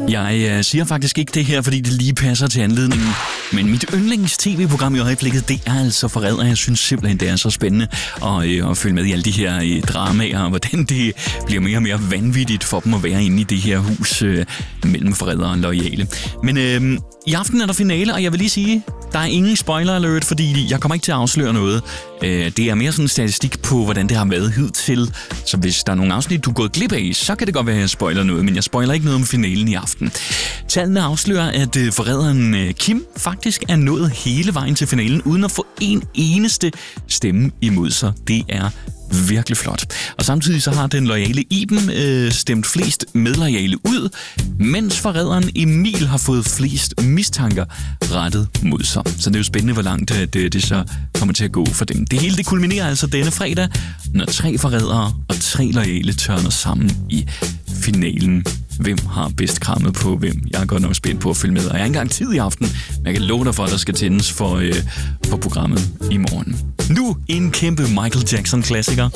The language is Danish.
Jeg siger faktisk ikke det her, fordi det lige passer til anledningen. Men mit yndlings-tv-program i øjeblikket, det er altså Forræder. Jeg synes simpelthen, det er så spændende at følge med i alle de her dramaer, og hvordan det bliver mere og mere vanvittigt for dem at være inde i det her hus mellem forrædere og loyale. Men i aften er der finale, og jeg vil lige sige, der er ingen spoiler alert, fordi jeg kommer ikke til at afsløre noget. Det er mere sådan en statistik på, hvordan det har været hidtil. Så hvis der er nogle afsnit, du er gået glip af, så kan det godt være, at jeg spoiler noget, men jeg spoiler ikke noget om finalen i aften. Tallene afslører, at forræderen Kim faktisk er nået hele vejen til finalen, uden at få en eneste stemme imod sig. Det er virkelig flot. Og samtidig så har den loyale Iben stemt flest medloyale ud, mens forræderen Emil har fået flest mistanker rettet mod sig. Så det er jo spændende, hvor langt det så kommer til at gå for dem. Det hele det kulminerer altså denne fredag, når 3 forrædere og 3 loyale tørner sammen i finalen. Hvem har bedst krammet på hvem? Jeg er godt nok spændt på at følge med, og jeg har ikke engang tid i aften, men jeg kan love dig for, at der skal tændes for programmet i morgen. Nu en kæmpe Michael Jackson-klassiker.